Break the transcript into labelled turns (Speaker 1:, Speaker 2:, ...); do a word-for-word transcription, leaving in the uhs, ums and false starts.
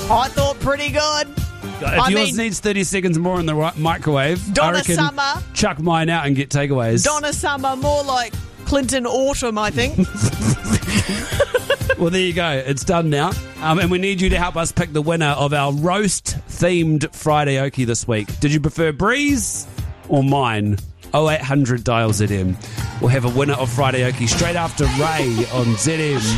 Speaker 1: I thought pretty good.
Speaker 2: If
Speaker 1: I
Speaker 2: yours
Speaker 1: mean-
Speaker 2: needs thirty seconds more in the ri- microwave,
Speaker 1: Donna
Speaker 2: I reckon
Speaker 1: Summer.
Speaker 2: chuck mine out and get takeaways.
Speaker 1: Donna Summer, more like Clinton Autumn, I think.
Speaker 2: Well, there you go. It's done now. Um, and we need you to help us pick the winner of our roast-themed Friday Okie this week. Did you prefer Breeze or mine? oh eight hundred dial Z M. We'll have a winner of Friday Okie straight after Ray on Z M.